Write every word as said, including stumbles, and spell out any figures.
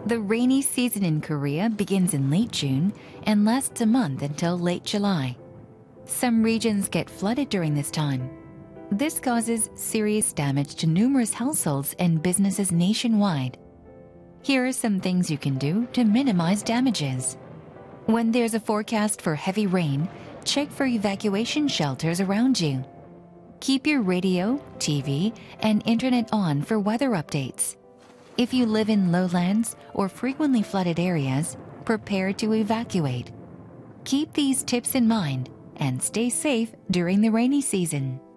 The rainy season in Korea begins in late June and lasts a month until late July. Some regions get flooded during this time. This causes serious damage to numerous households and businesses nationwide. Here are some things you can do to minimize damages. When there's a forecast for heavy rain, check for evacuation shelters around you. Keep your radio, T V, and internet on for weather updates. If you live in lowlands or frequently flooded areas, prepare to evacuate. Keep these tips in mind and stay safe during the rainy season.